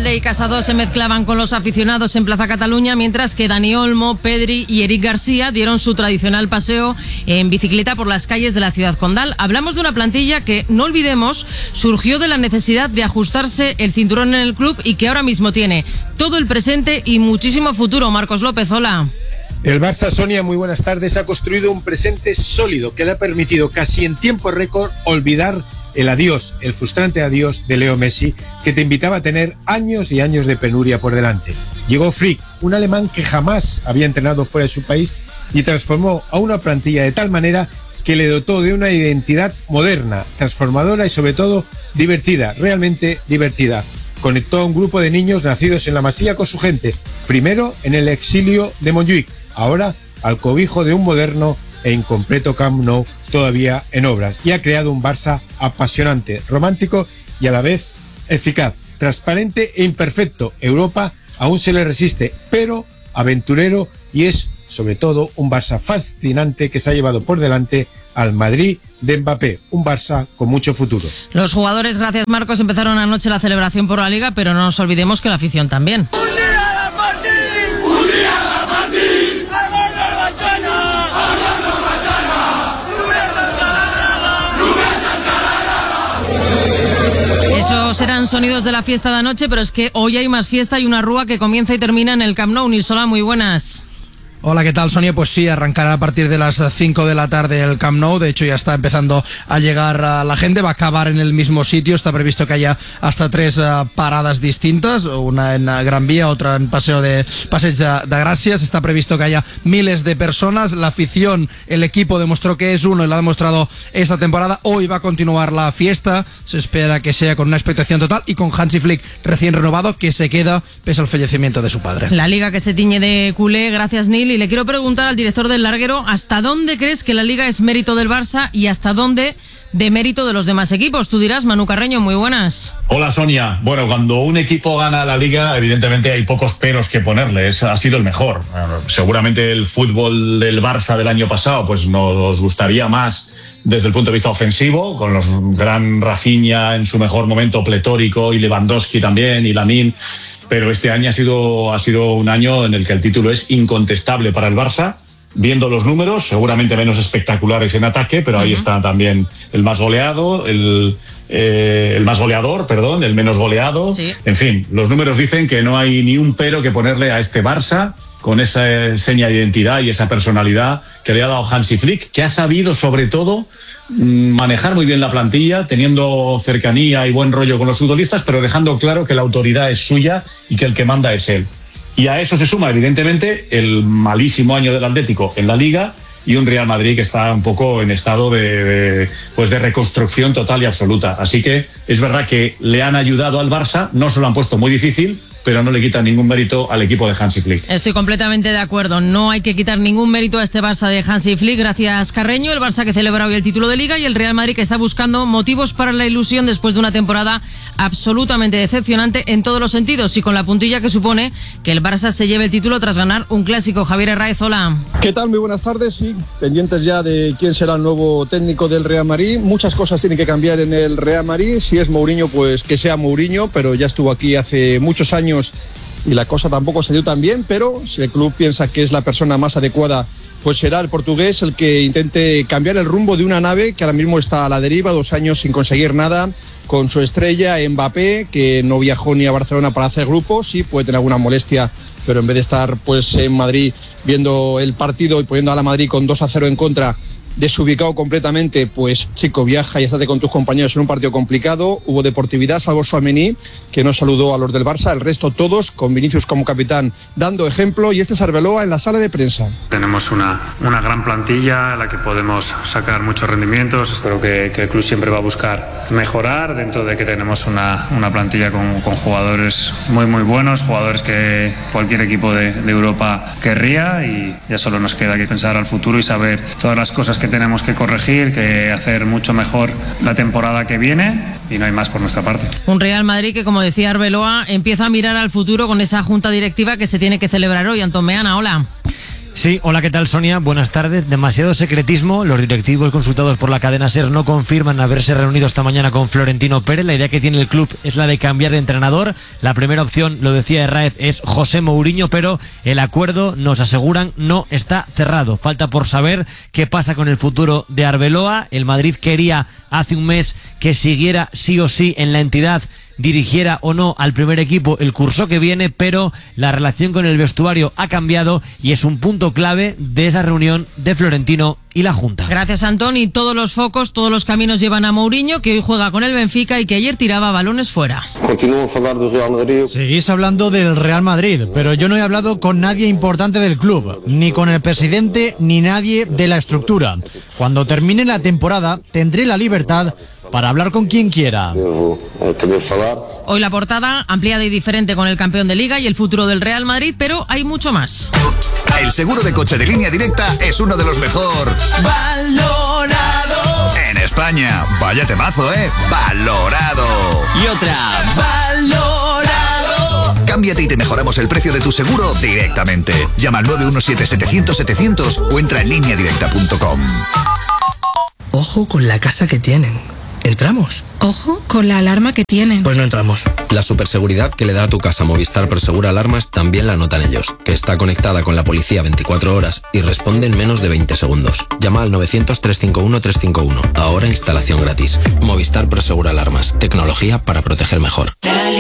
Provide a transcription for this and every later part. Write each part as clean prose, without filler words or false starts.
Valverde y Casado se mezclaban con los aficionados en Plaza Cataluña, mientras que Dani Olmo, Pedri y Eric García dieron su tradicional paseo en bicicleta por las calles de la ciudad condal. Hablamos de una plantilla que, no olvidemos, surgió de la necesidad de ajustarse el cinturón en el club y que ahora mismo tiene todo el presente y muchísimo futuro. Marcos López, hola. El Barça, Sonia, muy buenas tardes, ha construido un presente sólido que le ha permitido casi en tiempo récord olvidar el frustrante adiós de Leo Messi, que te invitaba a tener años y años de penuria por delante. Llegó Flick, un alemán que jamás había entrenado fuera de su país, y transformó a una plantilla de tal manera que le dotó de una identidad moderna, transformadora y sobre todo divertida, realmente divertida. Conectó a un grupo de niños nacidos en la Masía con su gente, primero en el exilio de Montjuïc, ahora al cobijo de un moderno e incompleto Camp Nou todavía en obras, y ha creado un Barça apasionante, romántico y a la vez eficaz, transparente e imperfecto. Europa aún se le resiste, pero aventurero, y es sobre todo un Barça fascinante que se ha llevado por delante al Madrid de Mbappé, un Barça con mucho futuro. Los jugadores, gracias Marcos, empezaron anoche la celebración por la Liga, pero no nos olvidemos que la afición también. Esos eran sonidos de la fiesta de anoche, pero es que hoy hay más fiesta y una rúa que comienza y termina en el Camp Nou. Nilsola, muy buenas. Hola, ¿qué tal, Sonia? Pues sí, arrancará a partir de las 5 de la tarde el Camp Nou. De hecho, ya está empezando a llegar la gente. Va a acabar en el mismo sitio. Está previsto que haya hasta 3 paradas distintas. Una en Gran Vía, otra en Passeig de Gràcies. Está previsto que haya miles de personas. La afición, el equipo demostró que es uno y lo ha demostrado esta temporada. Hoy va a continuar la fiesta. Se espera que sea con una expectación total y con Hansi Flick recién renovado, que se queda pese al fallecimiento de su padre. La Liga que se tiñe de culé. Gracias, Nil. Y le quiero preguntar al director del larguero, ¿hasta dónde crees que la Liga es mérito del Barça y hasta dónde de mérito de los demás equipos? Tú dirás, Manu Carreño, muy buenas. Hola, Sonia. Bueno, cuando un equipo gana la Liga, evidentemente hay pocos peros que ponerle. Ha sido el mejor. Seguramente el fútbol del Barça del año pasado pues nos gustaría más desde el punto de vista ofensivo, con los gran Rafinha en su mejor momento pletórico y Lewandowski también y Lamine. Pero este año ha sido un año en el que el título es incontestable para el Barça. Viendo los números, seguramente menos espectaculares en ataque, pero ahí está también el más goleado, el menos goleado. Sí. En fin, los números dicen que no hay ni un pero que ponerle a este Barça, con esa seña de identidad y esa personalidad que le ha dado Hansi Flick, que ha sabido sobre todo manejar muy bien la plantilla, teniendo cercanía y buen rollo con los futbolistas, pero dejando claro que la autoridad es suya y que el que manda es él. Y a eso se suma, evidentemente, el malísimo año del Atlético en la Liga y un Real Madrid que está un poco en estado de reconstrucción total y absoluta. Así que es verdad que le han ayudado al Barça, no se lo han puesto muy difícil, pero no le quitan ningún mérito al equipo de Hansi Flick. Estoy completamente de acuerdo, no hay que quitar ningún mérito a este Barça de Hansi Flick. Gracias, Carreño. El Barça que celebra hoy el título de Liga y el Real Madrid que está buscando motivos para la ilusión después de una temporada absolutamente decepcionante en todos los sentidos y con la puntilla que supone que el Barça se lleve el título tras ganar un clásico. Javier Herráez, hola. ¿Qué tal? Muy buenas tardes. Sí, pendientes ya de quién será el nuevo técnico del Real Madrid. Muchas cosas tienen que cambiar en el Real Madrid. Si es Mourinho, pues que sea Mourinho, pero ya estuvo aquí hace muchos años y la cosa tampoco se dio tan bien, pero si el club piensa que es la persona más adecuada, pues será el portugués el que intente cambiar el rumbo de una nave que ahora mismo está a la deriva, 2 años sin conseguir nada, con su estrella Mbappé, que no viajó ni a Barcelona para hacer grupo. Sí, puede tener alguna molestia, pero en vez de estar pues en Madrid viendo el partido y poniendo a la Madrid con 2-0 en contra, desubicado completamente, pues chico, viaja y estate con tus compañeros en un partido complicado. Hubo deportividad, salvo Tchouaméni, que no saludó a los del Barça, el resto todos, con Vinicius como capitán, dando ejemplo, y este es Arbeloa en la sala de prensa. Tenemos una gran plantilla en la que podemos sacar muchos rendimientos. Espero que el club siempre va a buscar mejorar, dentro de que tenemos una plantilla con jugadores muy buenos, jugadores que cualquier equipo de Europa querría, y ya solo nos queda que pensar al futuro y saber todas las cosas que tenemos que corregir, que hacer mucho mejor la temporada que viene, y no hay más por nuestra parte. Un Real Madrid que, como decía Arbeloa, empieza a mirar al futuro con esa junta directiva que se tiene que celebrar hoy. Antón Meana, hola. Sí, hola, ¿qué tal, Sonia? Buenas tardes. Demasiado secretismo. Los directivos consultados por la cadena SER no confirman haberse reunido esta mañana con Florentino Pérez. La idea que tiene el club es la de cambiar de entrenador. La primera opción, lo decía Herráez, es José Mourinho, pero el acuerdo, nos aseguran, no está cerrado. Falta por saber qué pasa con el futuro de Arbeloa. El Madrid quería hace un mes que siguiera sí o sí en la entidad, dirigiera o no al primer equipo el curso que viene, pero la relación con el vestuario ha cambiado y es un punto clave de esa reunión de Florentino y la Junta. Gracias, Antoni. Todos los focos, todos los caminos llevan a Mourinho, que hoy juega con el Benfica y que ayer tiraba balones fuera. Seguís hablando del Real Madrid, pero yo no he hablado con nadie importante del club, ni con el presidente, ni nadie de la estructura. Cuando termine la temporada, tendré la libertad para hablar con quien quiera. Hoy la portada ampliada y diferente con el campeón de Liga y el futuro del Real Madrid, pero hay mucho más. El seguro de coche de Línea Directa es uno de los mejor valorado en España. Vaya temazo, ¿eh? Valorado. Y otra, valorado. Cámbiate y te mejoramos el precio de tu seguro directamente. Llama al 917-700-700 o entra en lineadirecta.com. Ojo con la casa que tienen. ¿Entramos? Ojo con la alarma que tienen. Pues no entramos. La superseguridad que le da a tu casa Movistar Prosegura Alarmas también la notan ellos, que está conectada con la policía 24 horas y responde en menos de 20 segundos. Llama al 900-351-351. Ahora instalación gratis. Movistar Prosegura Alarmas. Tecnología para proteger mejor.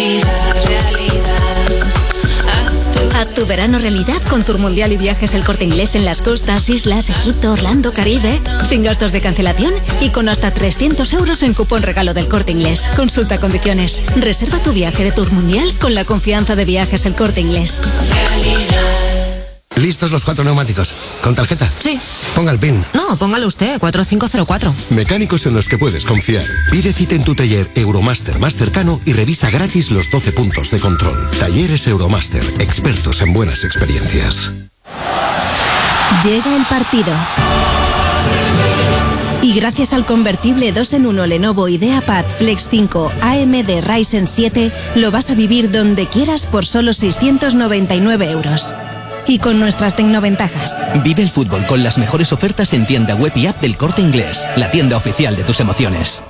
Haz tu verano realidad con Tour Mundial y Viajes El Corte Inglés en las costas, islas, Egipto, Orlando, Caribe, sin gastos de cancelación y con hasta 300 euros en cupón regalo del Corte Inglés. Consulta condiciones. Reserva tu viaje de Tour Mundial con la confianza de Viajes El Corte Inglés. ¿Listos los 4 neumáticos? ¿Con tarjeta? Sí. Ponga el PIN. No, póngalo usted, 4504. Mecánicos en los que puedes confiar. Pide cita en tu taller Euromaster más cercano y revisa gratis los 12 puntos de control. Talleres Euromaster, expertos en buenas experiencias. Llega el partido. Y gracias al convertible 2-en-1 Lenovo IdeaPad Flex 5 AMD Ryzen 7, lo vas a vivir donde quieras por solo 699 euros. Y con nuestras tecnoventajas. Vive el fútbol con las mejores ofertas en tienda web y app del Corte Inglés, la tienda oficial de tus emociones.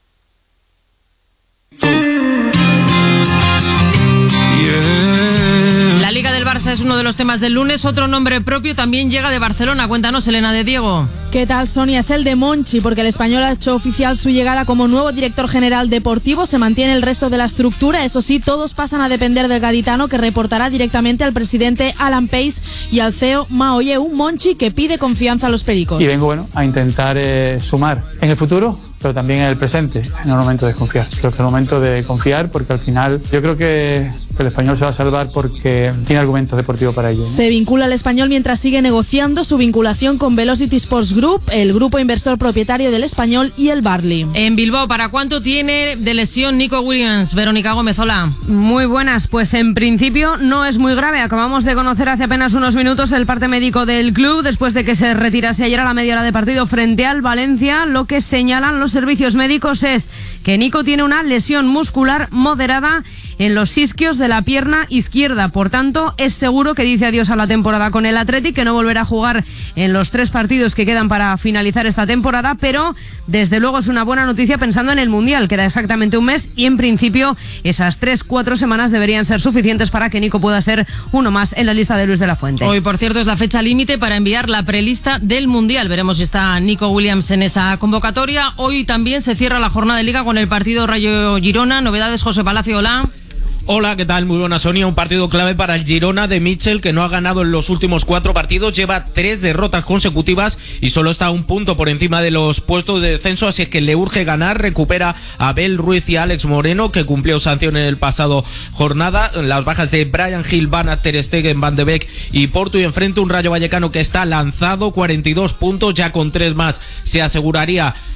La Liga del Barça es uno de los temas del lunes. Otro nombre propio también llega de Barcelona. Cuéntanos, Elena de Diego. ¿Qué tal, Sonia? Es el de Monchi, porque el español ha hecho oficial su llegada como nuevo director general deportivo. Se mantiene el resto de la estructura. Eso sí, todos pasan a depender del gaditano, que reportará directamente al presidente Alan Pace y al CEO Mao Yeu. Monchi, que pide confianza a los pericos. Y vengo a intentar sumar en el futuro, pero también en el presente, en el momento de confiar. Creo que es el momento de confiar, porque al final yo creo que el español se va a salvar porque tiene argumentos deportivos para ello, ¿no? Se vincula al español mientras sigue negociando su vinculación con Velocity Sports Group, el grupo inversor propietario del español, y el Barley. En Bilbao, ¿para cuánto tiene de lesión Nico Williams? Verónica Gómez, hola. Muy buenas, pues en principio no es muy grave. Acabamos de conocer hace apenas unos minutos el parte médico del club después de que se retirase ayer a la media hora de partido frente al Valencia. Lo que señalan los servicios médicos es que Nico tiene una lesión muscular moderada en los isquios de la pierna izquierda. Por tanto, es seguro que dice adiós a la temporada con el Athletic, que no volverá a jugar en los 3 partidos que quedan para finalizar esta temporada, pero desde luego es una buena noticia pensando en el Mundial. Queda exactamente un mes y en principio esas 3-4 semanas deberían ser suficientes para que Nico pueda ser uno más en la lista de Luis de la Fuente. Hoy, por cierto, es la fecha límite para enviar la prelista del Mundial. Veremos si está Nico Williams en esa convocatoria. Hoy también se cierra la jornada de Liga con el partido Rayo Girona. Novedades, José Palacio, hola. Hola, ¿qué tal? Muy buena, Sonia. Un partido clave para el Girona de Mitchell, que no ha ganado en los últimos 4 partidos, lleva 3 derrotas consecutivas y solo está a un punto por encima de los puestos de descenso, así es que le urge ganar. Recupera a Abel Ruiz y a Alex Moreno, que cumplió sanción en el pasado jornada. Las bajas de Brian Hill, Van Aert, Ter Stegen, Van de Beek y Porto, y enfrente un Rayo Vallecano que está lanzado, 42 puntos, ya con 3 más se aseguraría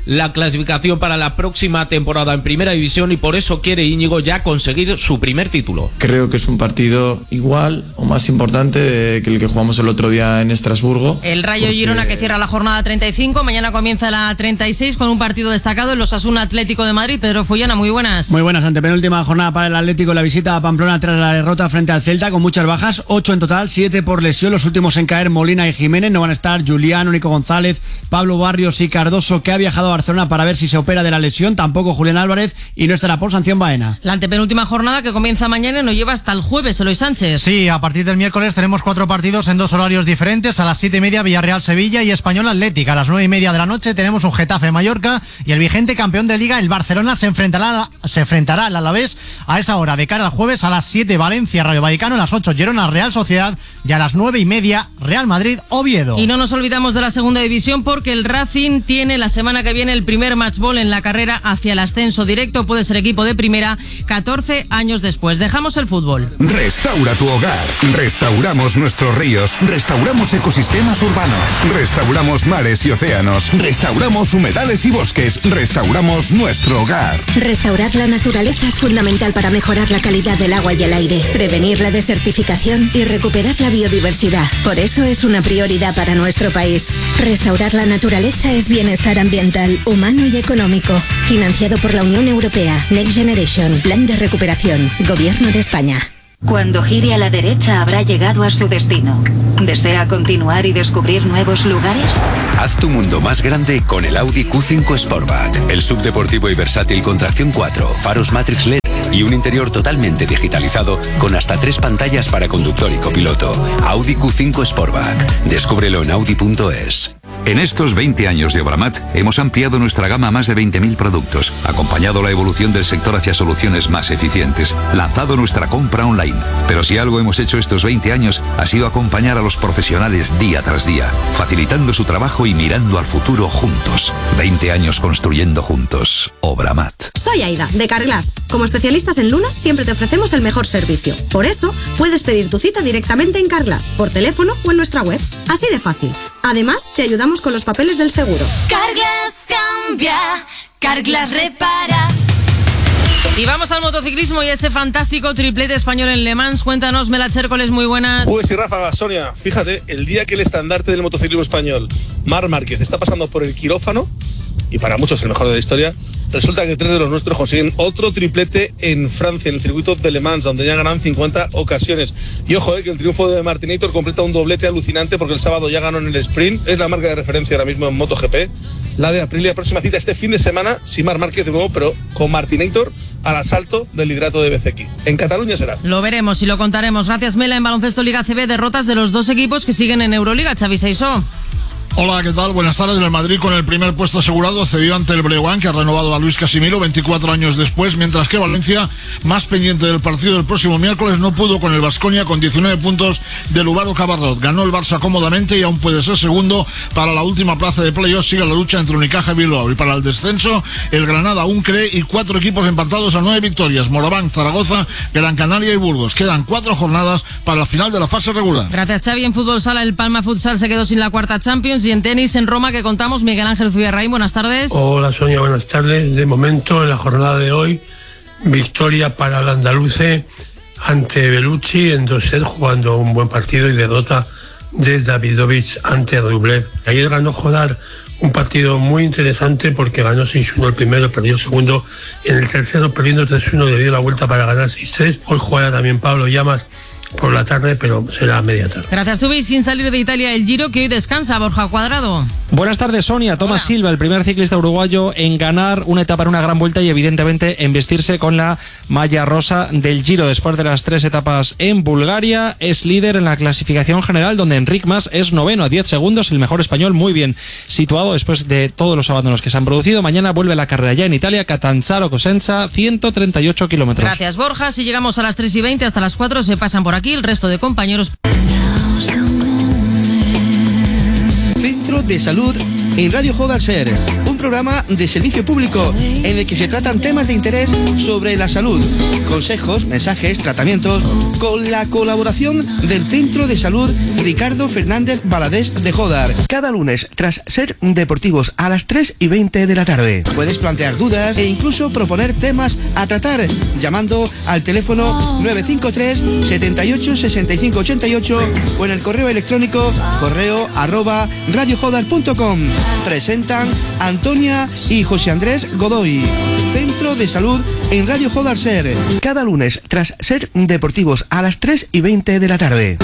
la clasificación para la próxima temporada en Primera División y por eso quiere Íñigo ya conseguir su primer título. Creo que es un partido igual o más importante que el que jugamos el otro día en Estrasburgo. El Rayo Girona que cierra la jornada 35, mañana comienza la 36 con un partido destacado en los Osasuna Atlético de Madrid. Pedro Follana, muy buenas. Muy buenas, antepenúltima jornada para el Atlético, la visita a Pamplona tras la derrota frente al Celta con muchas bajas, 8 en total, 7 por lesión, los últimos en caer Molina y Jiménez, no van a estar Julián, Nico González, Pablo Barrios y Cardoso, que ha viajado a Barcelona para ver si se opera de la lesión, tampoco Julián Álvarez y no estará por sanción Baena. La antepenúltima jornada que comienza mañana y nos lleva hasta el jueves, Eloy Sánchez. Sí, a partir del miércoles tenemos 4 partidos en 2 horarios diferentes, a las 7:30 Villarreal-Sevilla y Español Atlética, a las 9:30 de la noche tenemos un Getafe-Mallorca y el vigente campeón de Liga, el Barcelona, se enfrentará al Alavés a esa hora de cara al jueves. A las 7 Valencia-Rayo Vallecano, a las 8 Girona-Real Sociedad y a las 9:30 Real Madrid-Oviedo. Y no nos olvidamos de la segunda división porque el Racing tiene la semana que viene el primer match ball en la carrera hacia el ascenso directo, puede ser equipo de primera 14 años después. Dejamos el fútbol. Restaura tu hogar, restauramos nuestros ríos, restauramos ecosistemas urbanos, restauramos mares y océanos, restauramos humedales y bosques, restauramos nuestro hogar. Restaurar la naturaleza es fundamental para mejorar la calidad del agua y el aire, prevenir la desertificación y recuperar la biodiversidad. Por eso es una prioridad para nuestro país. Restaurar la naturaleza es bienestar ambiental, humano y económico. Financiado por la Unión Europea. Next Generation. Plan de recuperación. Gobierno de España. Cuando gire a la derecha habrá llegado a su destino. ¿Desea continuar y descubrir nuevos lugares? Haz tu mundo más grande con el Audi Q5 Sportback. El subdeportivo y versátil con tracción 4, faros Matrix LED y un interior totalmente digitalizado con hasta 3 pantallas para conductor y copiloto. Audi Q5 Sportback. Descúbrelo en Audi.es. En estos 20 años de Obramat hemos ampliado nuestra gama a más de 20.000 productos, acompañado la evolución del sector hacia soluciones más eficientes, lanzado nuestra compra online. Pero si algo hemos hecho estos 20 años ha sido acompañar a los profesionales día tras día, facilitando su trabajo y mirando al futuro juntos. 20 años construyendo juntos. Obramat. Soy Aida, de Carglass. Como especialistas en lunas siempre te ofrecemos el mejor servicio. Por eso puedes pedir tu cita directamente en Carglass, por teléfono o en nuestra web. Así de fácil. Además, te ayudamos con los papeles del seguro. Carglass cambia, Carglass repara. Y vamos al motociclismo y ese fantástico triplete español en Le Mans. Cuéntanos, Mela Chércoles, muy buenas. Pues sí, Ráfaga, Sonia, fíjate, el día que el estandarte del motociclismo español, Marc Márquez, está pasando por el quirófano, y para muchos el mejor de la historia, resulta que 3 de los nuestros consiguen otro triplete en Francia, en el circuito de Le Mans, donde ya ganan 50 ocasiones. Y ojo, que el triunfo de Martinator completa un doblete alucinante porque el sábado ya ganó en el sprint, es la marca de referencia ahora mismo en MotoGP, la de Aprilia. Próxima cita este fin de semana, sin Marc Márquez de nuevo, pero con Martinator al asalto del liderato de BCX. En Cataluña será. Lo veremos y lo contaremos. Gracias, Mela. En baloncesto Liga CB, derrotas de los 2 equipos que siguen en Euroliga. Xavi Seisó. Hola, ¿qué tal? Buenas tardes. El Madrid con el primer puesto asegurado cedió ante el Breogán, que ha renovado a Luis Casimiro 24 años después, mientras que Valencia, más pendiente del partido del próximo miércoles, no pudo con el Baskonia con 19 puntos del Uvaro Cabarrot. Ganó el Barça cómodamente y aún puede ser segundo para la última plaza de playoff. Sigue la lucha entre Unicaja y Bilbao. Y para el descenso, el Granada aún cree y 4 equipos empatados a 9 victorias. Moraván, Zaragoza, Gran Canaria y Burgos. Quedan 4 jornadas para la final de la fase regular. Gracias, Xavi. En fútbol sala, el Palma Futsal se quedó sin la cuarta Champions. Y en tenis, en Roma, que contamos, Miguel Ángel Zubirraín, buenas tardes. Hola, Sonia, buenas tardes. De momento, en la jornada de hoy, victoria para el andaluce ante Bellucci en 2 sets, jugando un buen partido, y derrota de Davidovich ante Rublev. Ayer ganó Jodar un partido muy interesante porque ganó 6-1 el primero, perdió el segundo, y en el tercero, perdiendo 3-1, le dio la vuelta para ganar 6-3. Hoy juega también Pablo Llamas por la tarde, pero será a media tarde. Gracias, Tubi. Sin salir de Italia, el Giro, que hoy descansa. Borja Cuadrado. Buenas tardes, Sonia. Tomás Silva, el primer ciclista uruguayo en ganar una etapa en una gran vuelta y evidentemente en vestirse con la malla rosa del Giro. Después de las 3 etapas en Bulgaria, es líder en la clasificación general, donde Enric Mas es noveno a 10 segundos, el mejor español, muy bien situado después de todos los abandonos que se han producido. Mañana vuelve la carrera ya en Italia, Catanzaro-Cosenza, 138 kilómetros. Gracias, Borja. Si llegamos a las 3:20, hasta las 4 se pasan por aquí el resto de compañeros. Centro de Salud en Radio Joda Ser, un programa de servicio público en el que se tratan temas de interés sobre la salud, consejos, mensajes, tratamientos, con la colaboración del Centro de Salud Ricardo Fernández Valadés de Jodar. Cada lunes, tras Ser Deportivos a las 3:20 de la tarde. Puedes plantear dudas e incluso proponer temas a tratar llamando al teléfono 953 78 65 88 o en el correo electrónico correo@radiojodar.com. Presentan Antonia y José Andrés Godoy. Centro de Salud en Radio Jodar Ser. Cada lunes, tras Ser Deportivos a las 3:20 de la tarde.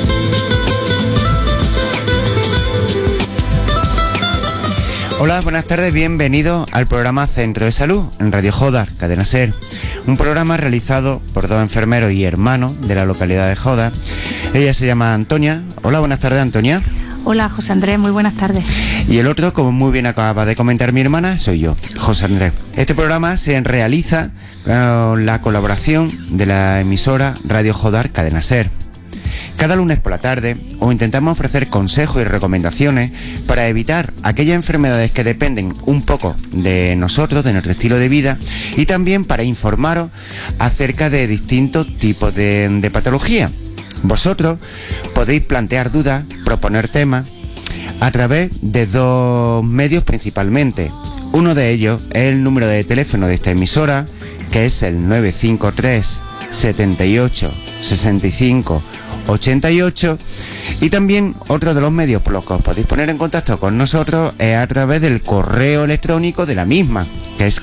Hola, buenas tardes, bienvenido al programa Centro de Salud en Radio Jodar, Cadena Ser. Un programa realizado por dos enfermeros y hermanos de la localidad de Jodar. Ella se llama Antonia. Hola, buenas tardes, Antonia. Hola, José Andrés, muy buenas tardes. Y el otro, como muy bien acaba de comentar mi hermana, soy yo, José Andrés. Este programa se realiza con la colaboración de la emisora Radio Jodar, Cadena Ser. Cada lunes por la tarde os intentamos ofrecer consejos y recomendaciones para evitar aquellas enfermedades que dependen un poco de nosotros, de nuestro estilo de vida, y también para informaros acerca de distintos tipos de patología. Vosotros podéis plantear dudas, proponer temas a través de dos medios principalmente. Uno de ellos es el número de teléfono de esta emisora, que es el 953 78 65 88, y también otro de los medios por los que os podéis poner en contacto con nosotros es a través del correo electrónico de la misma, que es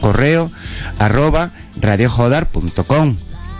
correo@radiojodar.com.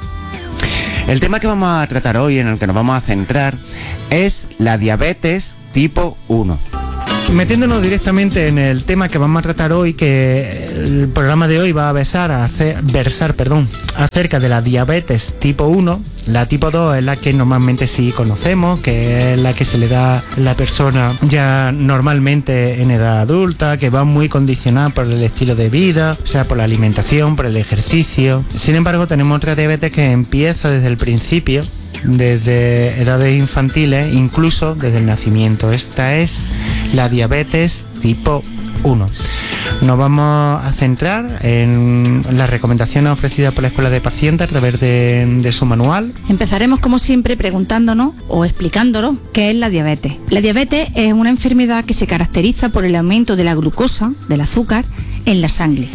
El tema que vamos a tratar hoy, en el que nos vamos a centrar, es la diabetes tipo 1. Metiéndonos directamente en el tema que vamos a tratar hoy, que el programa de hoy va a versar acerca de la diabetes tipo 1. La tipo 2 es la que normalmente sí conocemos, que es la que se le da a la persona ya normalmente en edad adulta, que va muy condicionada por el estilo de vida, o sea, por la alimentación, por el ejercicio. Sin embargo, tenemos otra diabetes que empieza desde el principio, desde edades infantiles, incluso desde el nacimiento. Esta es la diabetes tipo 1. Nos vamos a centrar en las recomendaciones ofrecidas por la Escuela de Pacientes a través de su manual. Empezaremos como siempre preguntándonos o explicándonos qué es la diabetes. La diabetes es una enfermedad que se caracteriza por el aumento de la glucosa, del azúcar, en la sangre.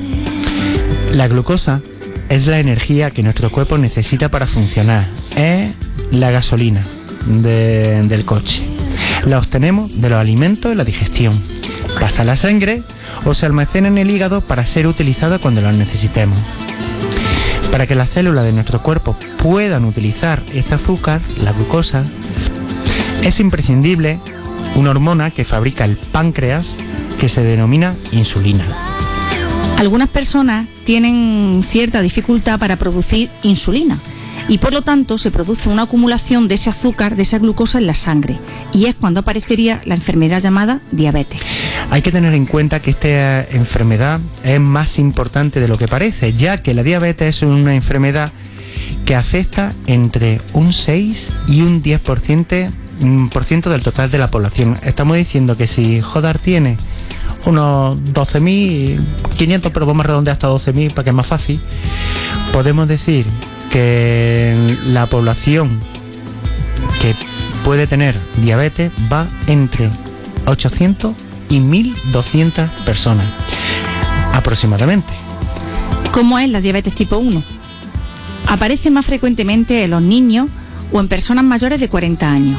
La glucosa es la energía que nuestro cuerpo necesita para funcionar. Es la gasolina del coche. La obtenemos de los alimentos y la digestión. Pasa a la sangre o se almacena en el hígado para ser utilizada cuando la necesitemos. Para que las células de nuestro cuerpo puedan utilizar este azúcar, la glucosa, es imprescindible una hormona que fabrica el páncreas, que se denomina insulina. Algunas personas tienen cierta dificultad para producir insulina y por lo tanto se produce una acumulación de ese azúcar, de esa glucosa en la sangre, y es cuando aparecería la enfermedad llamada diabetes. Hay que tener en cuenta que esta enfermedad es más importante de lo que parece, ya que la diabetes es una enfermedad que afecta entre un 6 y un 10% del total de la población. Estamos diciendo que si Jodar tiene unos 12.500, pero vamos a redondear hasta 12.000 para que es más fácil, podemos decir que la población que puede tener diabetes va entre 800 y 1.200 personas aproximadamente. ¿Cómo es la diabetes tipo 1? Aparece más frecuentemente en los niños o en personas mayores de 40 años.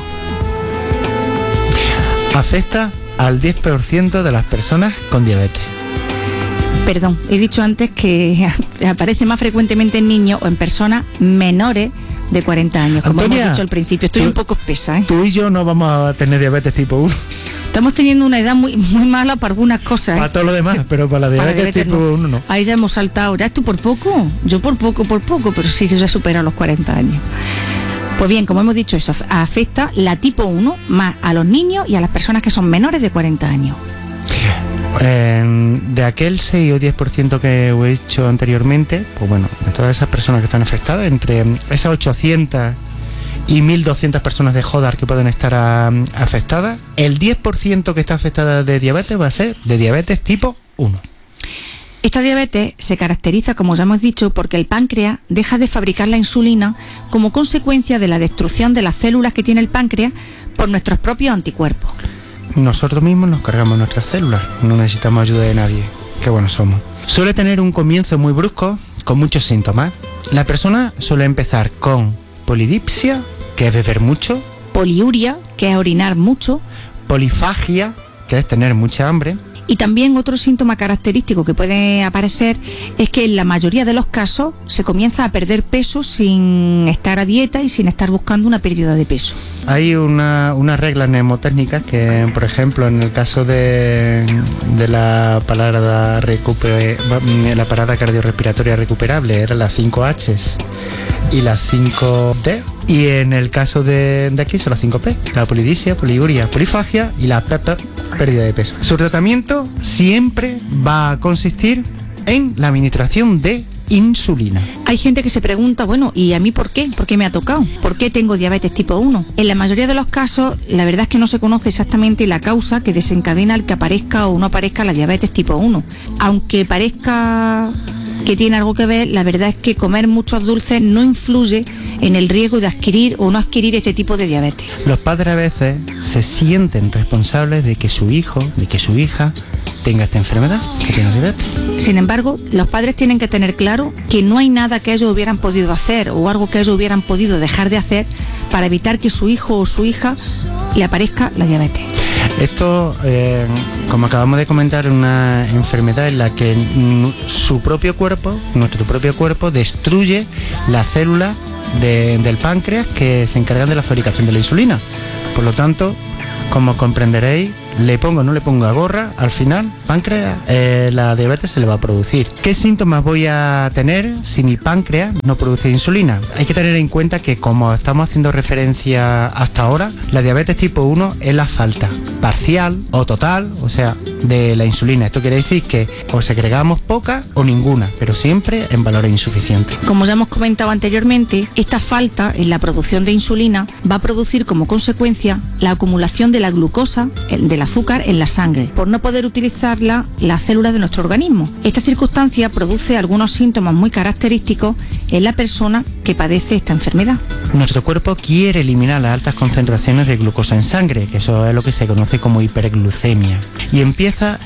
Afecta al 10% de las personas con diabetes. Perdón, he dicho antes que aparece más frecuentemente en niños o en personas menores de 40 años, como Antonia, hemos dicho al principio. Estoy un poco espesa, ¿eh? Tú y yo no vamos a tener diabetes tipo 1. Estamos teniendo una edad muy mala para algunas cosas, ¿eh? Para todo lo demás, pero para la diabetes tipo 1 no. Ahí ya hemos saltado. ¿Ya esto por poco? Yo por poco, pero sí se supera los 40 años. Pues bien, como hemos dicho, eso afecta la tipo 1 más a los niños y a las personas que son menores de 40 años. De aquel 6 o 10% que he dicho anteriormente, pues bueno, de todas esas personas que están afectadas, entre esas 800 y 1.200 personas de Jodar que pueden estar afectadas, el 10% que está afectada de diabetes va a ser de diabetes tipo 1. Esta diabetes se caracteriza, como ya hemos dicho, porque el páncreas deja de fabricar la insulina como consecuencia de la destrucción de las células que tiene el páncreas por nuestros propios anticuerpos. Nosotros mismos nos cargamos nuestras células, no necesitamos ayuda de nadie. Qué buenos somos. Suele tener un comienzo muy brusco, con muchos síntomas. La persona suele empezar con polidipsia, que es beber mucho, poliuria, que es orinar mucho, polifagia, que es tener mucha hambre. Y también otro síntoma característico que puede aparecer es que en la mayoría de los casos se comienza a perder peso sin estar a dieta y sin estar buscando una pérdida de peso. Hay unas reglas mnemotécnicas que, por ejemplo, en el caso de la parada cardiorrespiratoria recuperable eran las 5 H's y las 5 D. Y en el caso de aquí son las 5P, la polidipsia, poliuria, polifagia y la PP, pérdida de peso. Su tratamiento siempre va a consistir en la administración de insulina. Hay gente que se pregunta, bueno, ¿y a mí por qué? ¿Por qué me ha tocado? ¿Por qué tengo diabetes tipo 1? En la mayoría de los casos, la verdad es que no se conoce exactamente la causa que desencadena el que aparezca o no aparezca la diabetes tipo 1. Aunque parezca que tiene algo que ver, la verdad es que comer muchos dulces no influye en el riesgo de adquirir o no adquirir este tipo de diabetes. Los padres a veces se sienten responsables de que su hijo, de que su hija tenga esta enfermedad, que tenga diabetes. Sin embargo, los padres tienen que tener claro que no hay nada que ellos hubieran podido hacer o algo que ellos hubieran podido dejar de hacer para evitar que su hijo o su hija le aparezca la diabetes. Esto, como acabamos de comentar, es una enfermedad en la que nuestro propio cuerpo, destruye las células del páncreas que se encargan de la fabricación de la insulina. Por lo tanto, como comprenderéis, le pongo o no le pongo a gorra, al final, páncreas, la diabetes se le va a producir. ¿Qué síntomas voy a tener si mi páncreas no produce insulina? Hay que tener en cuenta que, como estamos haciendo referencia hasta ahora, la diabetes tipo 1 es la falta parcial o total, o sea, de la insulina. Esto quiere decir que o segregamos poca o ninguna, pero siempre en valores insuficientes. Como ya hemos comentado anteriormente, esta falta en la producción de insulina va a producir como consecuencia la acumulación de la glucosa, del azúcar en la sangre, por no poder utilizarla las células de nuestro organismo. Esta circunstancia produce algunos síntomas muy característicos en la persona que padece esta enfermedad. Nuestro cuerpo quiere eliminar las altas concentraciones de glucosa en sangre, que eso es lo que se conoce como hiperglucemia, y empieza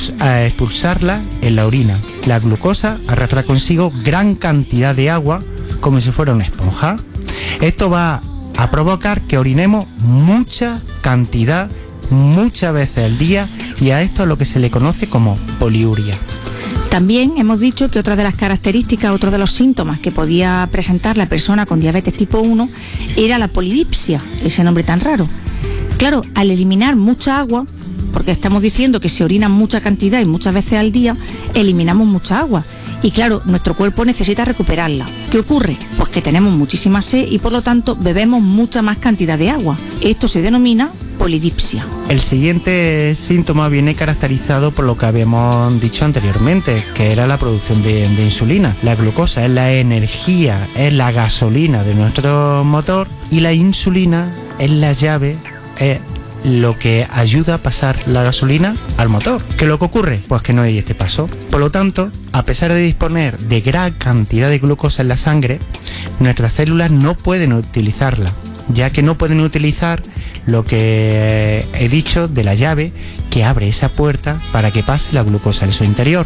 a expulsarla en la orina. La glucosa arrastra consigo gran cantidad de agua, como si fuera una esponja. Esto va a provocar que orinemos mucha cantidad, muchas veces al día, y a esto es lo que se le conoce como poliuria. También hemos dicho que otra de las características, otro de los síntomas que podía presentar la persona con diabetes tipo 1 era la polidipsia, ese nombre tan raro. Claro, al eliminar mucha agua, porque estamos diciendo que se orina mucha cantidad y muchas veces al día, eliminamos mucha agua. Y claro, nuestro cuerpo necesita recuperarla. ¿Qué ocurre? Pues que tenemos muchísima sed y por lo tanto bebemos mucha más cantidad de agua. Esto se denomina polidipsia. El siguiente síntoma viene caracterizado por lo que habíamos dicho anteriormente, que era la producción de insulina. La glucosa es la energía, es la gasolina de nuestro motor, y la insulina es la llave, es lo que ayuda a pasar la gasolina al motor. ¿Qué es lo que ocurre? Pues que no hay este paso. Por lo tanto, a pesar de disponer de gran cantidad de glucosa en la sangre, nuestras células no pueden utilizarla, ya que no pueden utilizar lo que he dicho de la llave que abre esa puerta para que pase la glucosa en su interior.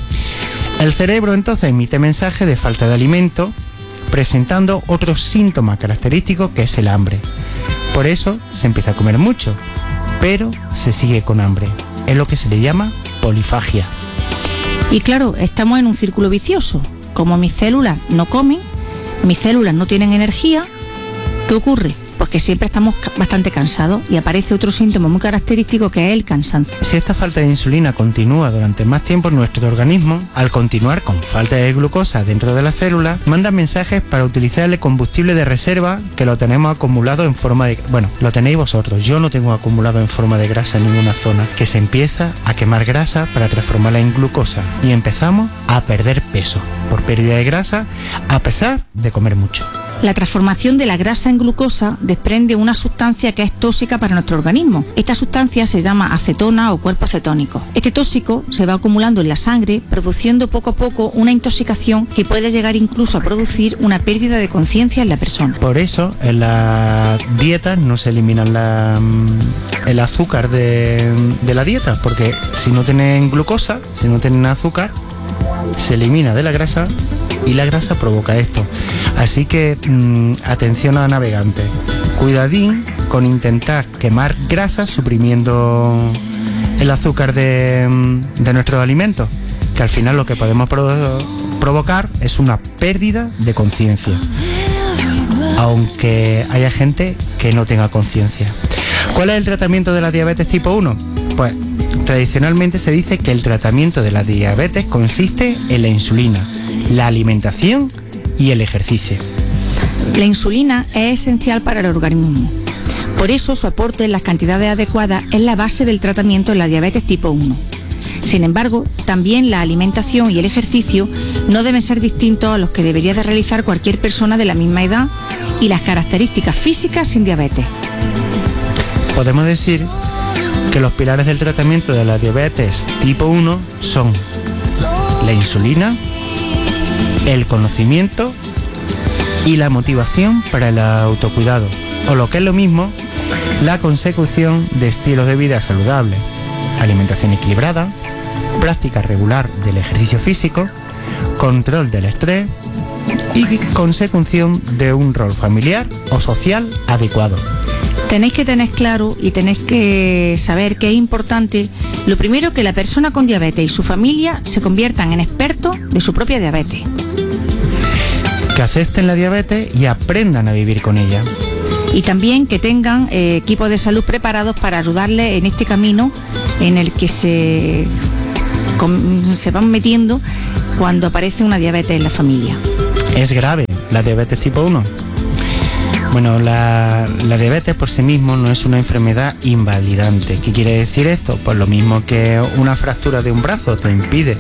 El cerebro entonces emite mensaje de falta de alimento, presentando otro síntoma característico, que es el hambre. Por eso se empieza a comer mucho, pero se sigue con hambre. Es lo que se le llama polifagia. Y claro, estamos en un círculo vicioso. Como mis células no comen, mis células no tienen energía, ¿qué ocurre? Pues que siempre estamos bastante cansados, y aparece otro síntoma muy característico, que es el cansancio. Si esta falta de insulina continúa durante más tiempo en nuestro organismo, al continuar con falta de glucosa dentro de la célula, manda mensajes para utilizar el combustible de reserva, que lo tenemos acumulado en forma de... Bueno, lo tenéis vosotros, yo no tengo acumulado en forma de grasa en ninguna zona, que se empieza a quemar grasa para transformarla en glucosa, y empezamos a perder peso por pérdida de grasa, a pesar de comer mucho. La transformación de la grasa en glucosa desprende una sustancia que es tóxica para nuestro organismo. Esta sustancia se llama acetona o cuerpo acetónico. Este tóxico se va acumulando en la sangre, produciendo poco a poco una intoxicación que puede llegar incluso a producir una pérdida de conciencia en la persona. Por eso en la dieta no se elimina el azúcar de la dieta, porque si no tienen glucosa, si no tienen azúcar, se elimina de la grasa y la grasa provoca esto. Así que atención a navegantes, cuidadín con intentar quemar grasa suprimiendo el azúcar de nuestros alimentos, que al final lo que podemos provocar es una pérdida de conciencia, aunque haya gente que no tenga conciencia. ¿Cuál es el tratamiento de la diabetes tipo 1? Pues tradicionalmente se dice que el tratamiento de la diabetes consiste en la insulina, la alimentación y el ejercicio. La insulina es esencial para el organismo. Por eso su aporte en las cantidades adecuadas es la base del tratamiento de la diabetes tipo 1. Sin embargo, también la alimentación y el ejercicio no deben ser distintos a los que debería de realizar cualquier persona de la misma edad y las características físicas sin diabetes. Podemos decir que los pilares del tratamiento de la diabetes tipo 1 son la insulina, el conocimiento y la motivación para el autocuidado, o lo que es lo mismo, la consecución de estilos de vida saludables, alimentación equilibrada, práctica regular del ejercicio físico, control del estrés y consecución de un rol familiar o social adecuado. Tenéis que tener claro y tenéis que saber que es importante, lo primero, que la persona con diabetes y su familia se conviertan en expertos de su propia diabetes. Que acepten la diabetes y aprendan a vivir con ella. Y también que tengan equipos de salud preparados para ayudarles en este camino en el que se van metiendo cuando aparece una diabetes en la familia. ¿Es grave la diabetes tipo 1? Bueno, la diabetes por sí mismo no es una enfermedad invalidante. ¿Qué quiere decir esto? Pues lo mismo que una fractura de un brazo te impide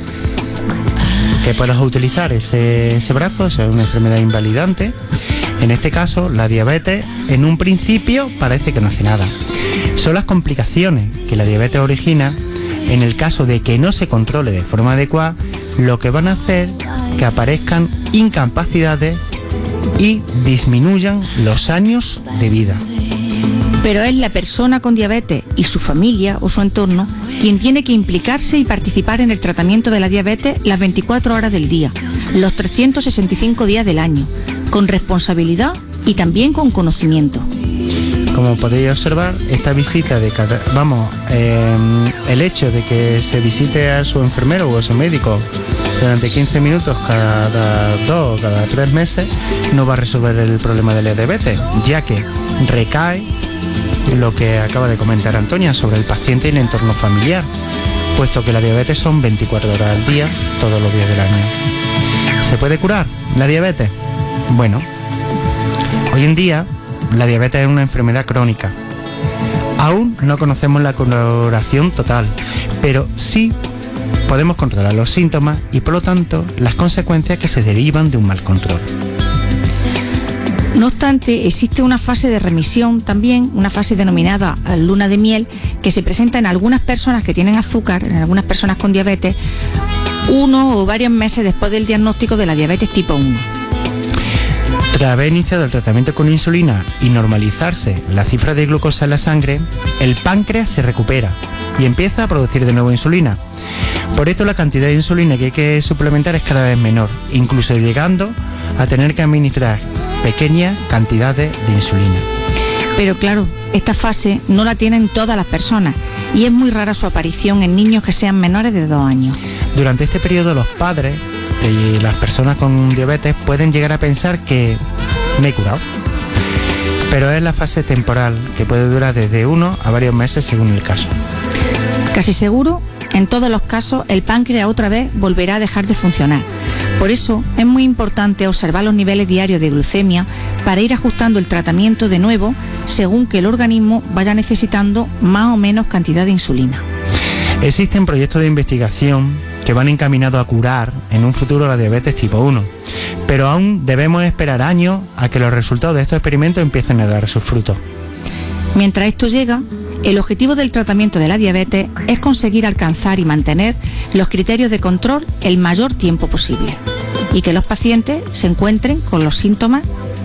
que puedas utilizar ese brazo, eso es una enfermedad invalidante. En este caso, la diabetes en un principio parece que no hace nada. Son las complicaciones que la diabetes origina en el caso de que no se controle de forma adecuada, lo que van a hacer que aparezcan incapacidades y disminuyan los años de vida. Pero es la persona con diabetes y su familia o su entorno quien tiene que implicarse y participar en el tratamiento de la diabetes las 24 horas del día, los 365 días del año, con responsabilidad y también con conocimiento. Como podéis observar, esta visita el hecho de que se visite a su enfermero o a su médico durante 15 minutos cada 2 o cada 3 meses no va a resolver el problema de la diabetes, ya que recae lo que acaba de comentar Antonia sobre el paciente y el entorno familiar, puesto que la diabetes son 24 horas al día, todos los días del año. ¿Se puede curar la diabetes? Bueno, hoy en día la diabetes es una enfermedad crónica. Aún no conocemos la curación total, pero sí podemos controlar los síntomas y por lo tanto las consecuencias que se derivan de un mal control. No obstante, existe una fase de remisión también, una fase denominada luna de miel, que se presenta en algunas personas que tienen azúcar, en algunas personas con diabetes, 1 o varios meses después del diagnóstico de la diabetes tipo 1. Tras haber iniciado el tratamiento con insulina y normalizarse la cifra de glucosa en la sangre, el páncreas se recupera y empieza a producir de nuevo insulina. Por esto la cantidad de insulina que hay que suplementar es cada vez menor, incluso llegando a tener que administrar pequeñas cantidades de insulina. Pero claro, esta fase no la tienen todas las personas y es muy rara su aparición en niños que sean menores de 2 años. Durante este periodo los padres y las personas con diabetes pueden llegar a pensar que me he curado. Pero es la fase temporal que puede durar desde 1 a varios meses según el caso. Casi seguro, en todos los casos, el páncreas otra vez volverá a dejar de funcionar. Por eso es muy importante observar los niveles diarios de glucemia para ir ajustando el tratamiento de nuevo según que el organismo vaya necesitando más o menos cantidad de insulina. Existen proyectos de investigación que van encaminados a curar en un futuro la diabetes tipo 1, Pero aún debemos esperar años a que los resultados de estos experimentos empiecen a dar sus frutos. Mientras esto llega, el objetivo del tratamiento de la diabetes es conseguir alcanzar y mantener los criterios de control el mayor tiempo posible y que los pacientes se encuentren con los síntomas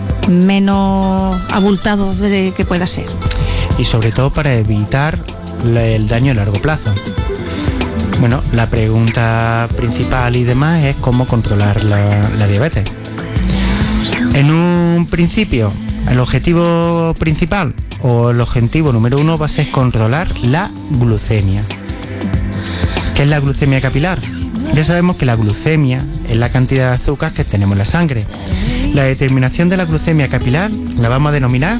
menos abultados de que pueda ser. Y sobre todo para evitar el daño a largo plazo. Bueno, la pregunta principal y demás es cómo controlar la diabetes. En un principio, el objetivo principal o el objetivo número 1 va a ser controlar la glucemia. ¿Qué es la glucemia capilar? Ya sabemos que la glucemia es la cantidad de azúcar que tenemos en la sangre. La determinación de la glucemia capilar la vamos a denominar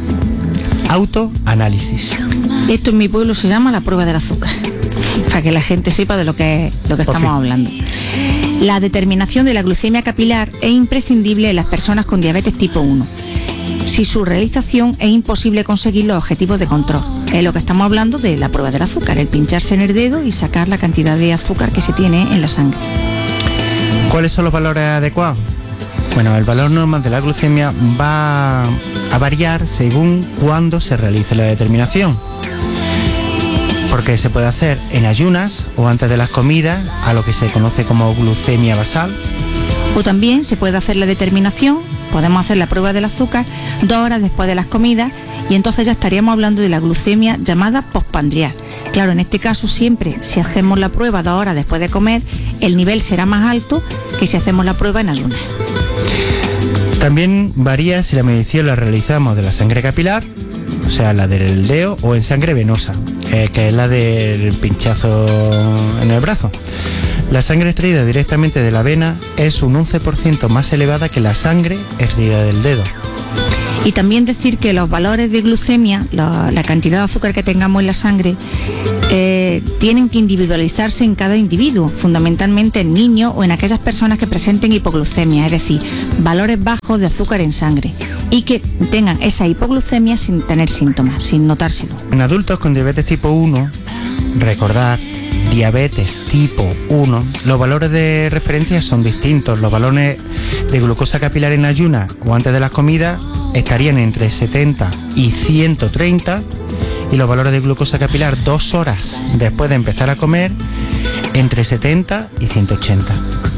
autoanálisis. Esto en mi pueblo se llama la prueba del azúcar, para que la gente sepa de lo que estamos hablando. La determinación de la glucemia capilar es imprescindible en las personas con diabetes tipo 1. Si su realización es imposible conseguir los objetivos de control. Es lo que estamos hablando de la prueba del azúcar, el pincharse en el dedo y sacar la cantidad de azúcar que se tiene en la sangre. ¿Cuáles son los valores adecuados? Bueno, el valor normal de la glucemia va a variar según cuándo se realice la determinación. Porque se puede hacer en ayunas o antes de las comidas, a lo que se conoce como glucemia basal. O también se puede hacer la determinación, podemos hacer la prueba del azúcar 2 horas después de las comidas y entonces ya estaríamos hablando de la glucemia llamada postprandial. Claro, en este caso siempre, si hacemos la prueba 2 horas después de comer, el nivel será más alto que si hacemos la prueba en ayunas. También varía si la medición la realizamos de la sangre capilar, o sea, la del dedo, o en sangre venosa, que es la del pinchazo en el brazo. La sangre extraída directamente de la vena es un 11% más elevada que la sangre extraída del dedo. Y también decir que los valores de glucemia, la cantidad de azúcar que tengamos en la sangre, tienen que individualizarse en cada individuo, fundamentalmente en niños o en aquellas personas que presenten hipoglucemia, es decir, valores bajos de azúcar en sangre y que tengan esa hipoglucemia sin tener síntomas, sin notárselo. En adultos con diabetes tipo 1, recordar, diabetes tipo 1, los valores de referencia son distintos. Los valores de glucosa capilar en ayunas o antes de las comidas estarían entre 70 y 130 y los valores de glucosa capilar 2 horas después de empezar a comer entre 70 y 180.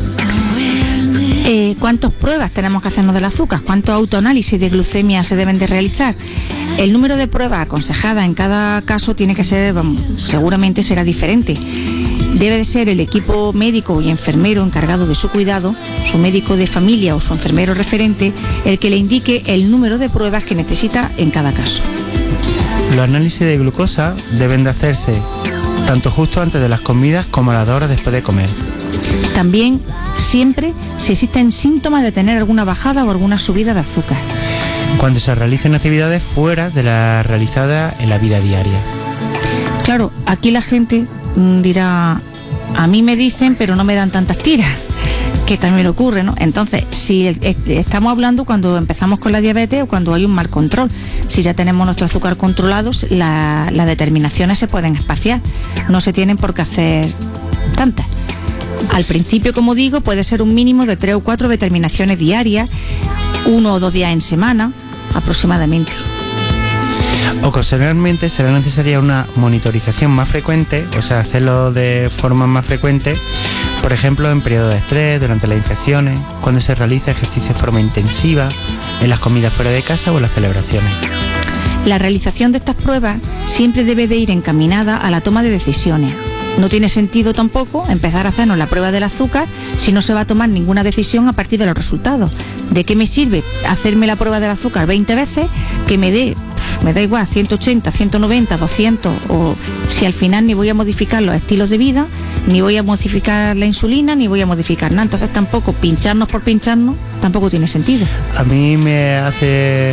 ¿Cuántas pruebas tenemos que hacernos del azúcar? ¿Cuántos autoanálisis de glucemia se deben de realizar? El número de pruebas aconsejadas en cada caso tiene que ser, seguramente será diferente. Debe de ser el equipo médico y enfermero encargado de su cuidado, su médico de familia o su enfermero referente, el que le indique el número de pruebas que necesita en cada caso. Los análisis de glucosa deben de hacerse tanto justo antes de las comidas como a las 2 horas después de comer. También siempre si existen síntomas de tener alguna bajada o alguna subida de azúcar. Cuando se realicen actividades fuera de las realizadas en la vida diaria. Claro, aquí la gente dirá, a mí me dicen pero no me dan tantas tiras, que también ocurre, ¿no? Entonces, si estamos hablando cuando empezamos con la diabetes o cuando hay un mal control, si ya tenemos nuestro azúcar controlado, las determinaciones se pueden espaciar, no se tienen por qué hacer tantas. Al principio, como digo, puede ser un mínimo de 3 o 4 determinaciones diarias, 1 o 2 días en semana, aproximadamente. Ocasionalmente será necesaria una monitorización más frecuente, o sea, hacerlo de forma más frecuente, por ejemplo, en periodos de estrés, durante las infecciones, cuando se realiza ejercicio de forma intensiva, en las comidas fuera de casa o en las celebraciones. La realización de estas pruebas siempre debe de ir encaminada a la toma de decisiones. No tiene sentido tampoco empezar a hacernos la prueba del azúcar si no se va a tomar ninguna decisión a partir de los resultados. ¿De qué me sirve hacerme la prueba del azúcar 20 veces que me da igual 180, 190, 200 o si al final ni voy a modificar los estilos de vida, ni voy a modificar la insulina, ni voy a modificar nada? Entonces tampoco pincharnos por pincharnos tampoco tiene sentido. A mí me hace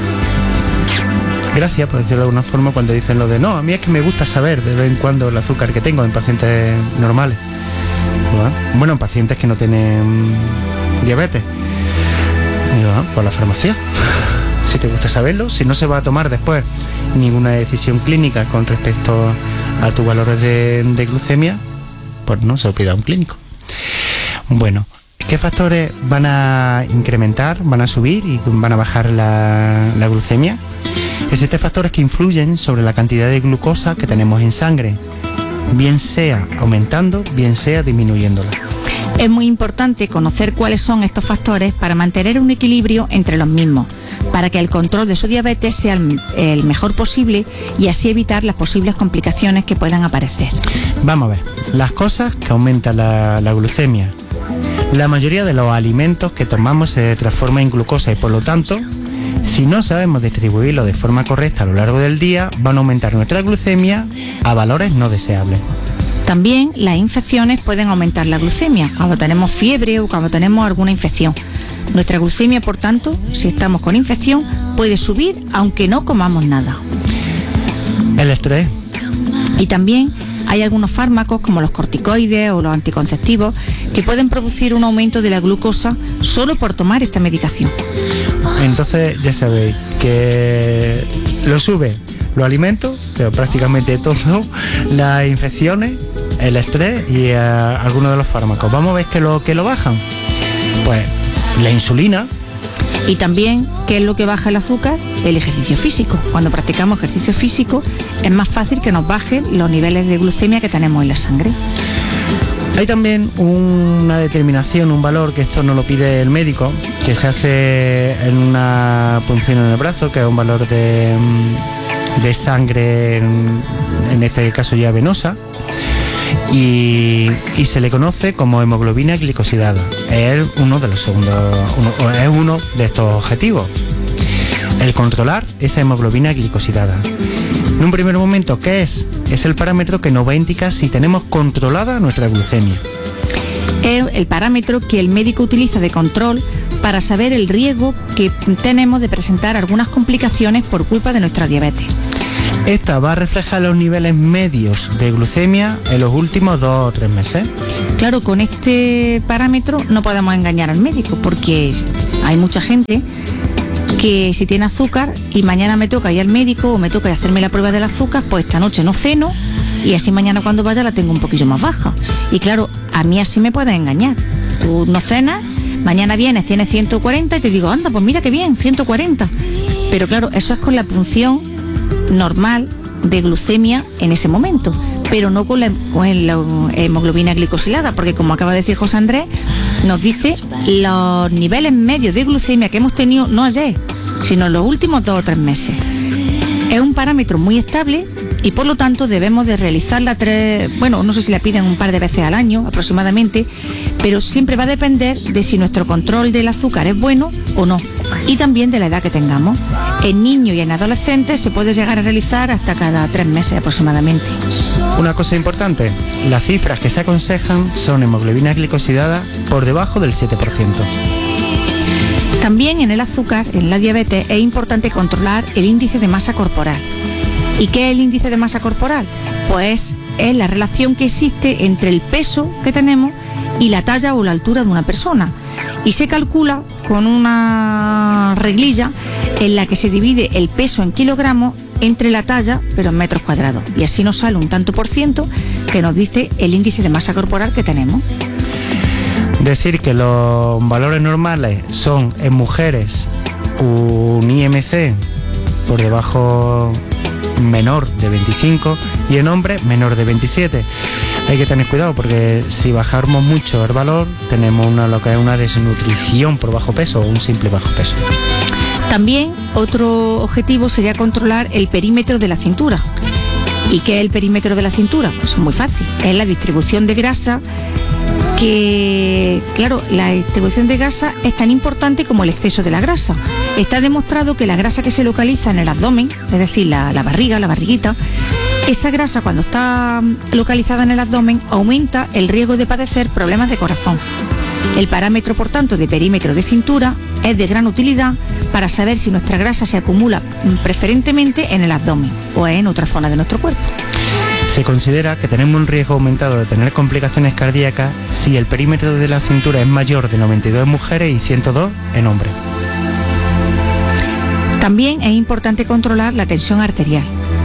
gracia, por decirlo de alguna forma, cuando dicen lo de no, a mí es que me gusta saber de vez en cuando el azúcar que tengo en pacientes normales. Bueno, en pacientes que no tienen diabetes. Digo, por la farmacia. Si te gusta saberlo, si no se va a tomar después ninguna decisión clínica con respecto a tus valores de glucemia, pues no se lo pida a un clínico. Bueno, ¿Qué factores van a incrementar, van a subir y van a bajar la glucemia? Existen factores que influyen sobre la cantidad de glucosa que tenemos en sangre, bien sea aumentando, bien sea disminuyéndola. Es muy importante conocer cuáles son estos factores para mantener un equilibrio entre los mismos, para que el control de su diabetes sea el mejor posible y así evitar las posibles complicaciones que puedan aparecer. Vamos a ver, las cosas que aumentan la glucemia. La mayoría de los alimentos que tomamos se transforman en glucosa y por lo tanto, si no sabemos distribuirlo de forma correcta a lo largo del día, van a aumentar nuestra glucemia a valores no deseables. También las infecciones pueden aumentar la glucemia cuando tenemos fiebre o cuando tenemos alguna infección. Nuestra glucemia, por tanto, si estamos con infección, puede subir aunque no comamos nada. El estrés. Y también hay algunos fármacos como los corticoides o los anticonceptivos que pueden producir un aumento de la glucosa solo por tomar esta medicación. Entonces ya sabéis que lo sube los alimentos, pero prácticamente todo, las infecciones, el estrés y algunos de los fármacos. Vamos a ver que lo bajan. Pues la insulina. Y también, ¿qué es lo que baja el azúcar? El ejercicio físico. Cuando practicamos ejercicio físico es más fácil que nos bajen los niveles de glucemia que tenemos en la sangre. Hay también una determinación, un valor, que esto no lo pide el médico, que se hace en una punción en el brazo, que es un valor de sangre, en este caso ya venosa, y se le conoce como hemoglobina glicosidada. Es uno de estos objetivos, el controlar esa hemoglobina glicosidada. En un primer momento, ¿qué es? Es el parámetro que nos va a indicar si tenemos controlada nuestra glucemia. Es el parámetro que el médico utiliza de control para saber el riesgo que tenemos de presentar algunas complicaciones por culpa de nuestra diabetes. Esta va a reflejar los niveles medios de glucemia en los últimos 2 o 3 meses. Claro, con este parámetro no podemos engañar al médico porque hay mucha gente que si tiene azúcar y mañana me toca ir al médico o me toca hacerme la prueba del azúcar, pues esta noche no ceno y así mañana cuando vaya la tengo un poquillo más baja. Y claro, a mí así me puedes engañar. Tú no cenas, mañana vienes, tienes 140 y te digo, anda, pues mira qué bien, 140. Pero claro, eso es con la punción normal de glucemia en ese momento, pero no con la hemoglobina glicosilada, porque como acaba de decir José Andrés, nos dice los niveles medios de glucemia que hemos tenido no ayer, sino en los últimos 2 o 3 meses. Es un parámetro muy estable y por lo tanto debemos de realizarla no sé si la piden un par de veces al año aproximadamente, pero siempre va a depender de si nuestro control del azúcar es bueno o no, y también de la edad que tengamos. En niños y en adolescentes se puede llegar a realizar hasta cada 3 meses aproximadamente. Una cosa importante, las cifras que se aconsejan son hemoglobina glicosidada por debajo del 7%. También en el azúcar, en la diabetes, es importante controlar el índice de masa corporal. ¿Y qué es el índice de masa corporal? Pues es la relación que existe entre el peso que tenemos y la talla o la altura de una persona. Y se calcula con una reglilla en la que se divide el peso en kilogramos entre la talla, pero en metros cuadrados. Y así nos sale un tanto por ciento que nos dice el índice de masa corporal que tenemos. Decir que los valores normales son en mujeres un IMC por debajo menor de 25 y en hombres menor de 27. Hay que tener cuidado porque si bajamos mucho el valor tenemos lo que es una desnutrición por bajo peso o un simple bajo peso. También otro objetivo sería controlar el perímetro de la cintura. ¿Y qué es el perímetro de la cintura? Pues es muy fácil, es la distribución de grasa, que claro, la distribución de grasa es tan importante como el exceso de la grasa. Está demostrado que la grasa que se localiza en el abdomen, es decir, la barriga, la barriguita, esa grasa cuando está localizada en el abdomen aumenta el riesgo de padecer problemas de corazón. El parámetro, por tanto, de perímetro de cintura es de gran utilidad para saber si nuestra grasa se acumula preferentemente en el abdomen o en otra zona de nuestro cuerpo. Se considera que tenemos un riesgo aumentado de tener complicaciones cardíacas si el perímetro de la cintura es mayor de 92 en mujeres y 102 en hombres. También es importante controlar la tensión arterial.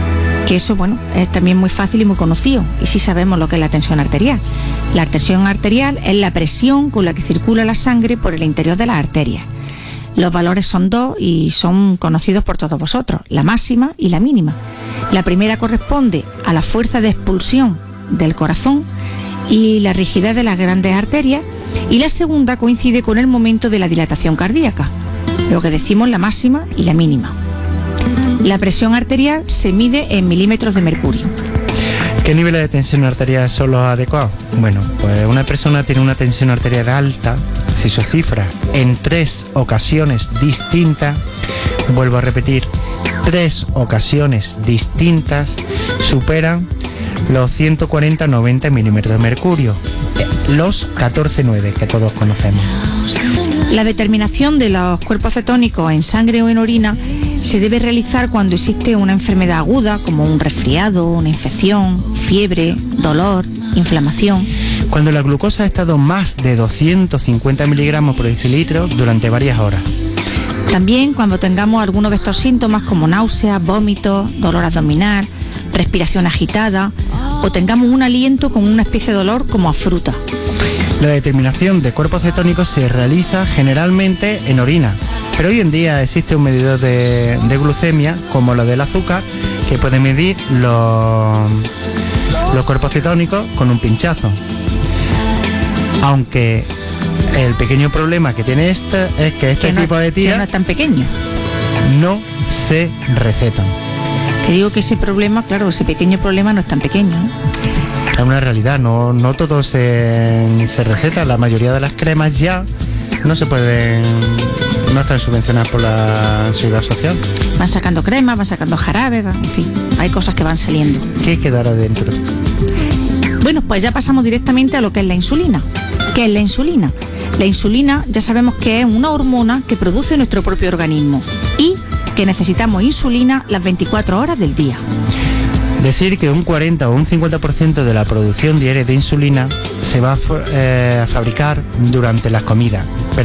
que eso, bueno, es también muy fácil y muy conocido, y sí sabemos lo que es la tensión arterial. La tensión arterial es la presión con la que circula la sangre por el interior de las arterias. Los valores son dos y son conocidos por todos vosotros, la máxima y la mínima. La primera corresponde a la fuerza de expulsión del corazón y la rigidez de las grandes arterias, y la segunda coincide con el momento de la dilatación cardíaca, lo que decimos la máxima y la mínima. La presión arterial se mide en milímetros de mercurio. ¿Qué niveles de tensión arterial son los adecuados? Bueno, pues una persona tiene una tensión arterial alta si su cifra en 3 ocasiones distintas, vuelvo a repetir, 3 ocasiones distintas superan los 140-90 milímetros de mercurio, los 14,9 que todos conocemos. La determinación de los cuerpos cetónicos en sangre o en orina se debe realizar cuando existe una enfermedad aguda, como un resfriado, una infección, fiebre, dolor, inflamación. Cuando la glucosa ha estado más de 250 miligramos por decilitro durante varias horas. También cuando tengamos algunos de estos síntomas como náuseas, vómitos, dolor abdominal, respiración agitada, o tengamos un aliento con una especie de olor como a fruta. La determinación de cuerpos cetónicos se realiza generalmente en orina, pero hoy en día existe un medidor de glucemia, como lo del azúcar, que puede medir los cuerpos cetónicos con un pinchazo. Aunque el pequeño problema que tiene esto es que este tipo de tías no es tan pequeño, no se recetan. Te digo que ese problema, claro, ese pequeño problema no es tan pequeño, ¿eh? Es una realidad, no todo se receta. La mayoría de las cremas ya no están subvencionadas por la Seguridad Social. Van sacando cremas, van sacando jarabes, en fin, hay cosas que van saliendo. ¿Qué quedará dentro? Bueno, pues ya pasamos directamente a lo que es la insulina. ¿Qué es la insulina? La insulina ya sabemos que es una hormona que produce nuestro propio organismo y que necesitamos insulina las 24 horas del día. Decir que un 40 o un 50% de la producción diaria de insulina se va a fabricar entre las comidas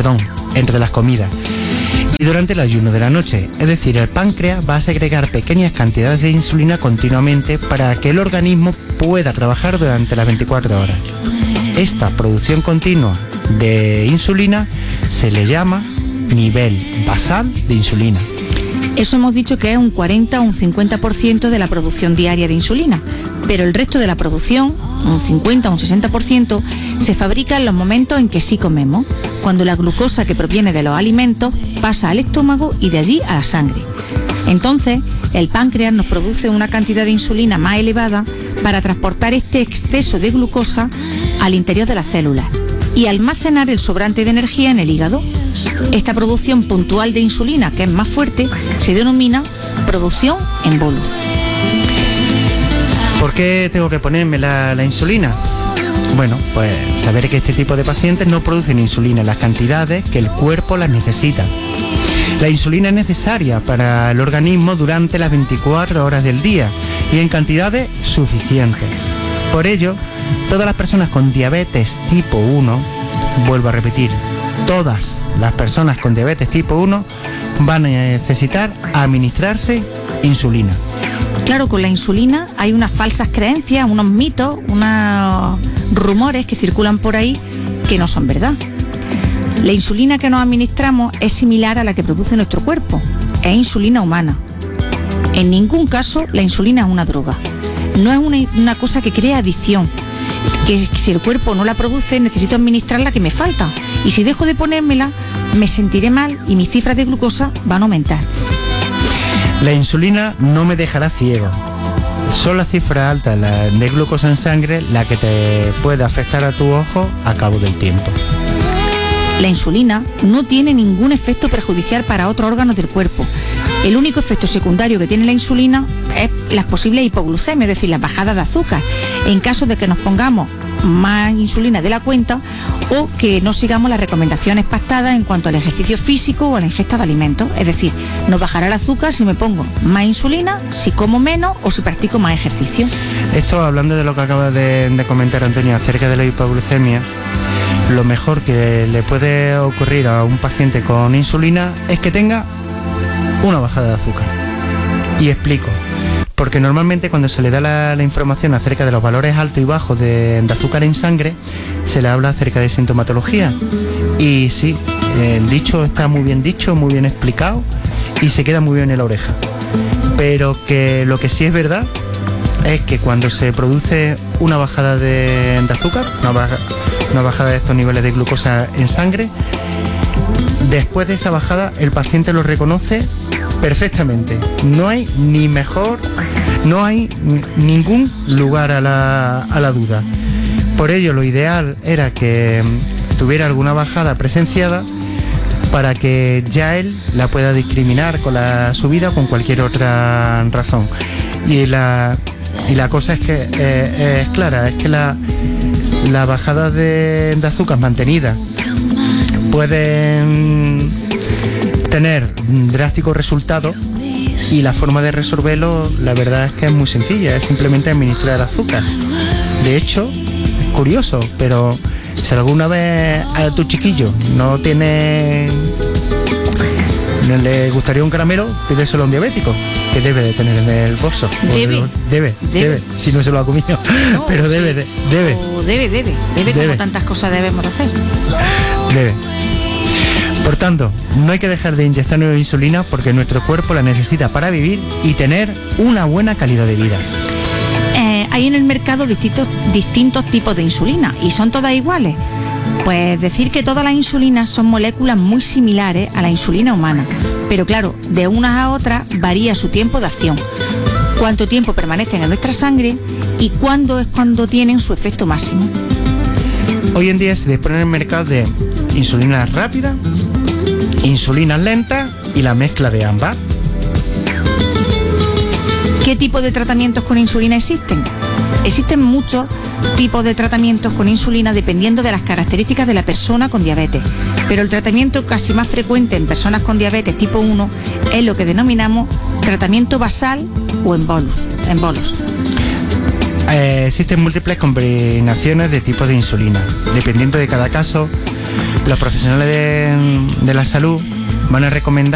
y durante el ayuno de la noche. Es decir, el páncreas va a segregar pequeñas cantidades de insulina continuamente para que el organismo pueda trabajar durante las 24 horas. Esta producción continua de insulina se le llama nivel basal de insulina. Eso hemos dicho que es un 40 o un 50% de la producción diaria de insulina, pero el resto de la producción, un 50 o un 60%, se fabrica en los momentos en que sí comemos, cuando la glucosa que proviene de los alimentos pasa al estómago y de allí a la sangre. Entonces, el páncreas nos produce una cantidad de insulina más elevada para transportar este exceso de glucosa al interior de las células y almacenar el sobrante de energía en el hígado. Esta producción puntual de insulina, que es más fuerte, se denomina producción en bolo. ¿Por qué tengo que ponerme la insulina? Bueno, pues saber que este tipo de pacientes no producen insulina en las cantidades que el cuerpo las necesita. La insulina es necesaria para el organismo durante las 24 horas del día y en cantidades suficientes. Por ello, todas las personas con diabetes tipo 1, vuelvo a repetir, todas las personas con diabetes tipo 1 van a necesitar administrarse insulina. Claro, con la insulina hay unas falsas creencias, unos mitos, unos rumores que circulan por ahí que no son verdad. La insulina que nos administramos es similar a la que produce nuestro cuerpo, es insulina humana. En ningún caso la insulina es una droga, no es una cosa que crea adicción, que si el cuerpo no la produce necesito administrar la que me falta y si dejo de ponérmela me sentiré mal y mis cifras de glucosa van a aumentar. La insulina no me dejará ciego. Son las cifras altas de glucosa en sangre la que te puede afectar a tu ojo a cabo del tiempo. La insulina no tiene ningún efecto perjudicial para otros órganos del cuerpo. El único efecto secundario que tiene la insulina es las posibles hipoglucemias, es decir, las bajadas de azúcar, en caso de que nos pongamos más insulina de la cuenta o que no sigamos las recomendaciones pactadas en cuanto al ejercicio físico o a la ingesta de alimentos. Es decir, nos bajará el azúcar si me pongo más insulina, si como menos o si practico más ejercicio. Esto, hablando de lo que acaba de comentar Antonio acerca de la hipoglucemia, lo mejor que le puede ocurrir a un paciente con insulina es que tenga una bajada de azúcar. Y explico. porque normalmente cuando se le da la información acerca de los valores altos y bajos de azúcar en sangre, se le habla acerca de sintomatología. Y sí, el dicho está muy bien dicho, muy bien explicado y se queda muy bien en la oreja. Pero que lo que sí es verdad es que cuando se produce una bajada de azúcar, una bajada de estos niveles de glucosa en sangre, después de esa bajada el paciente lo reconoce perfectamente. No hay ningún lugar a la duda. Por ello lo ideal era que tuviera alguna bajada presenciada para que ya él la pueda discriminar con la subida o con cualquier otra razón. Y la cosa es que es clara, es que la bajada de azúcar mantenida pueden tener drásticos resultados, y la forma de resolverlo, la verdad es que es muy sencilla, es simplemente administrar el azúcar. De hecho, es curioso, pero si alguna vez a tu chiquillo no le gustaría un caramelo, pídeselo a un diabético, que debe de tener en el bolso. Debe, si no se lo ha comido. No, pero sí. debe, como tantas cosas debemos hacer. Debe. Por tanto, no hay que dejar de inyectarnos insulina porque nuestro cuerpo la necesita para vivir y tener una buena calidad de vida. Hay en el mercado distintos tipos de insulina, y son todas iguales. Pues decir que todas las insulinas son moléculas muy similares a la insulina humana, pero claro, de unas a otras varía su tiempo de acción, cuánto tiempo permanecen en nuestra sangre y cuándo es cuando tienen su efecto máximo. Hoy en día se dispone en el mercado de insulinas rápidas, insulinas lentas y la mezcla de ambas. ¿Qué tipo de tratamientos con insulina existen? Existen muchos tipos de tratamientos con insulina dependiendo de las características de la persona con diabetes, pero el tratamiento casi más frecuente en personas con diabetes tipo 1 es lo que denominamos tratamiento basal o en bolos. Existen múltiples combinaciones de tipos de insulina. Dependiendo de cada caso, los profesionales de la salud van a recomendar